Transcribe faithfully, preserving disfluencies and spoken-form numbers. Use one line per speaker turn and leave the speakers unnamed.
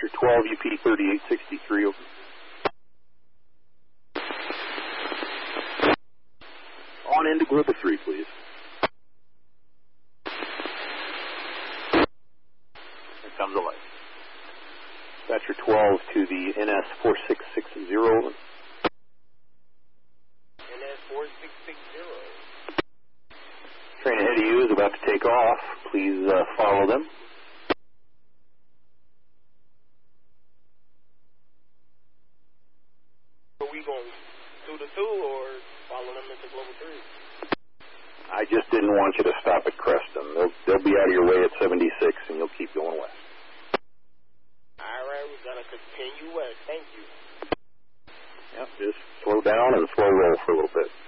Thatcher twelve, U P thirty-eight sixty-three, over. On into Global three, please. Here comes the light. Thatcher twelve to the N S four six six zero.
N S four six six zero.
Train ahead of you is about to take off. Please uh, follow them.
Are we going two to two or follow them into Global three?
I just didn't want you to stop at Creston. They'll, they'll be out of your way at seventy-six, and you'll keep going west.
All right, we're going to continue west. Thank you.
Yep, just slow down and slow roll for a little bit.